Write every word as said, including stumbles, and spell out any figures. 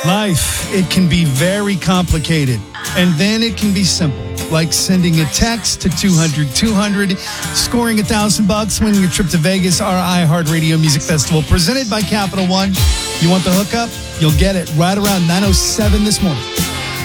Life, it can be very complicated, and then it can be simple, like sending a text to two hundred two hundred, scoring a thousand bucks, winning a trip to Vegas, our iHeartRadio Music Festival, presented by Capital One. You want the hookup? You'll get it right around nine oh seven this morning.